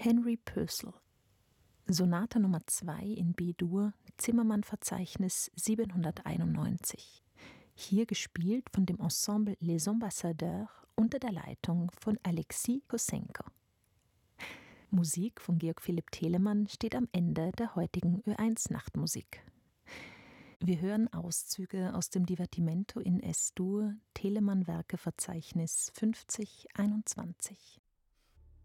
Henry Purcell. Sonate Nummer 2 in B-Dur, Zimmermann-Verzeichnis 791. Hier gespielt von dem Ensemble Les Ambassadeurs unter der Leitung von Alexis Kossenko. Musik von Georg Philipp Telemann steht am Ende der heutigen Ö1 Nachtmusik. Wir hören Auszüge aus dem Divertimento in S-Dur, Telemann-Werke-Verzeichnis 5021.